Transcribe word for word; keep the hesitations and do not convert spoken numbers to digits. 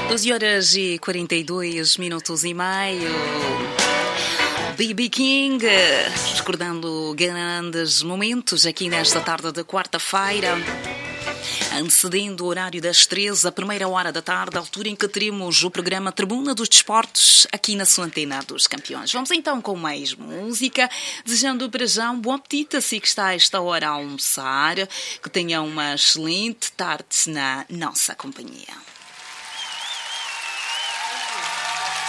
doze horas e quarenta e dois minutos e meio. B B King, recordando grandes momentos aqui nesta tarde de quarta-feira, antecedendo o horário das treze, a primeira hora da tarde, a altura em que teremos o programa Tribuna dos Desportos aqui na sua antena dos campeões. Vamos então com mais música, desejando para já um bom apetite, assim que está a esta hora a almoçar, que tenha uma excelente tarde na nossa companhia.